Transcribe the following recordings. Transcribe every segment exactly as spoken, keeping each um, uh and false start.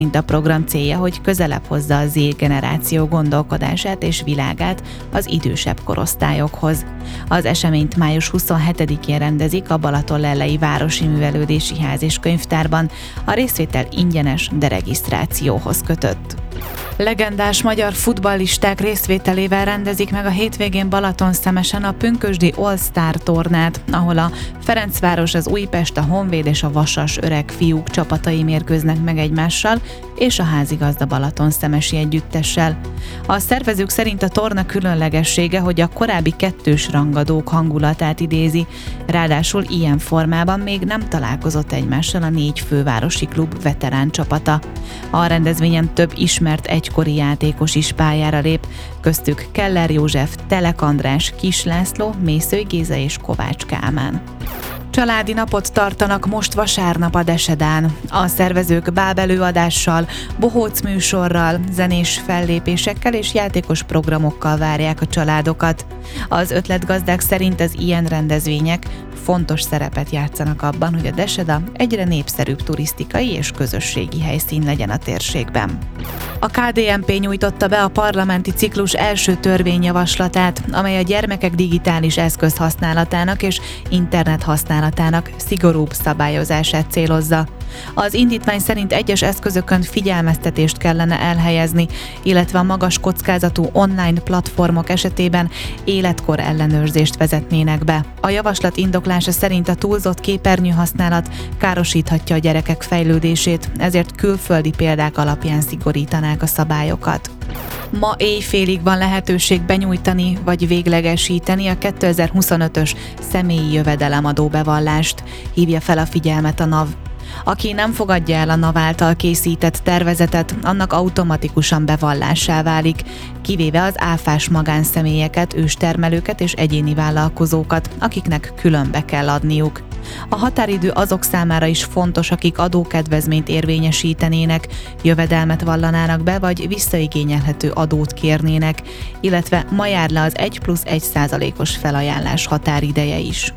mint a program célja, hogy közelebb hozza a Z-generáció gondolkodását és világát az idősebb korosztályokhoz. Az eseményt május huszonhetedikén rendezik a Balatonlellei Városi Művelődési Ház és Könyvtárban, a részvétel ingyenes, de regisztrációhoz kötött. Legendás magyar futballisták részvételével rendezik meg a hétvégén Balatonszemesen a pünkösdi All-Star tornát, ahol a Ferencváros, az Újpest, a Honvéd és a Vasas öreg fiúk csapatai mérkőznek meg egymással, és a házigazda Balatonszemesi együttessel. A szervezők szerint a torna különlegessége, hogy a korábbi kettős rangadók hangulatát idézi, ráadásul ilyen formában még nem találkozott egymással a négy fővárosi klub veterán csapata. A rendezvényen több ismert egykori játékos is pályára lép, köztük Keller József, Telek András, Kis László, Mészöly Géza és Kovács Kálmán. Családi napot tartanak most vasárnap a Desedán. A szervezők bábelőadással, bohóc műsorral, zenés fellépésekkel és játékos programokkal várják a családokat. Az ötletgazdák szerint az ilyen rendezvények fontos szerepet játszanak abban, hogy a Deseda egyre népszerűbb turisztikai és közösségi helyszín legyen a térségben. A ká dé en pé nyújtotta be a parlamenti ciklus első törvényjavaslatát, amely a gyermekek digitális eszköz használatának és internet használatának szigorúbb szabályozását célozza. Az indítvány szerint egyes eszközökön figyelmeztetést kellene elhelyezni, illetve a magas kockázatú online platformok esetében életkor ellenőrzést vezetnének be. A javaslat indoklása szerint a túlzott képernyőhasználat károsíthatja a gyerekek fejlődését, ezért külföldi példák alapján szigorítanák a szabályokat. Ma éjfélig van lehetőség benyújtani vagy véglegesíteni a kétezer-huszonötös személyi jövedelemadó bevallást, hívja fel a figyelmet a NAV. Aki nem fogadja el a NAV által készített tervezetet, annak automatikusan bevallássá válik, kivéve az áfás magánszemélyeket, őstermelőket és egyéni vállalkozókat, akiknek külön be kell adniuk. A határidő azok számára is fontos, akik adókedvezményt érvényesítenének, jövedelmet vallanának be, vagy visszaigényelhető adót kérnének, illetve ma jár le az egy plusz egy százalékos felajánlás határideje is.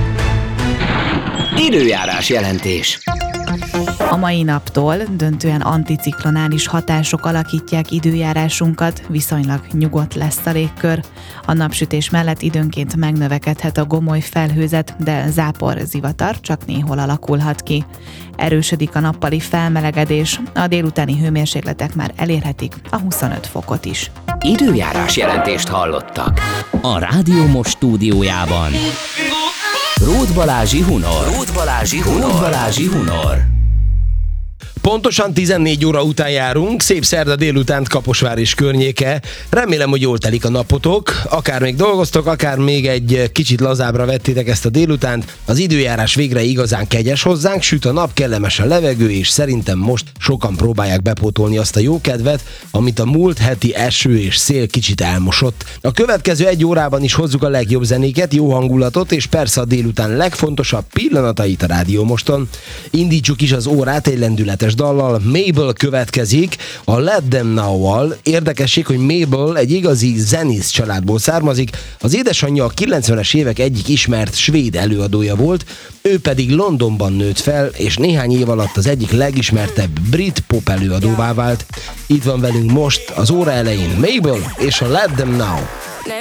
Időjárás jelentés. A mai naptól döntően anticiklonális hatások alakítják időjárásunkat, viszonylag nyugodt lesz a légkör. A napsütés mellett időnként megnövekedhet a gomoly felhőzet, de zápor, zivatar csak néhol alakulhat ki. Erősödik a nappali felmelegedés, a délutáni hőmérsékletek már elérhetik a huszonöt fokot is. Időjárás jelentést hallottak. A Rádió Most stúdiójában Róth Balázsi Hunor. Róth Balázsi Hunor. Róth Balázsi Hunor. Pontosan tizennégy óra után járunk, szép szerda délutánt Kaposvár és környéke. Remélem, hogy jól telik a napotok, akár még dolgoztok, akár még egy kicsit lazábbra vettétek ezt a délutánt. Az időjárás végre igazán kegyes hozzánk, süt a nap, kellemes a levegő, és szerintem most sokan próbálják bepótolni azt a jó kedvet, amit a múlt heti eső és szél kicsit elmosott. A következő egy órában is hozzuk a legjobb zenéket, jó hangulatot, és persze a délután legfontosabb pillanatait a Rádió Moston. Indítsuk is az órát egy lendületes dallal. Mabel következik a Let Them Now-val. Érdekesség, hogy Mabel egy igazi zenész családból származik. Az édesanyja a kilencvenes évek egyik ismert svéd előadója volt, ő pedig Londonban nőtt fel, és néhány év alatt az egyik legismertebb brit pop előadóvá vált. Itt van velünk most az óra elején Mabel és a Let Them Now.